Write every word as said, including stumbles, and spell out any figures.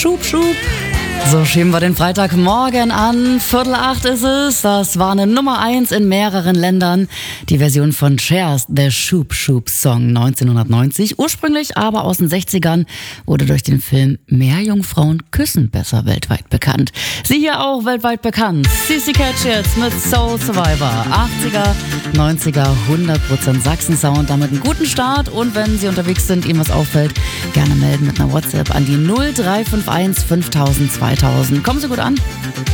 Schub, Schub. So schieben wir den Freitagmorgen an. Viertel acht ist es. Das war eine Nummer eins in mehreren Ländern. Die Version von Cher's The Shoop Shoop Song neunzehnhundertneunzig. Ursprünglich aber aus den sechzigern, wurde durch den Film Meerjungfrauen küssen besser weltweit bekannt. Sie hier auch weltweit bekannt. Sissy Catch jetzt mit Soul Survivor. achtziger, neunziger, hundert Prozent Sachsen-Sound. Damit einen guten Start. Und wenn Sie unterwegs sind, Ihnen was auffällt, gerne melden mit einer WhatsApp an die null drei fünf eins fünftausend zweitausend. Kommen Sie gut an.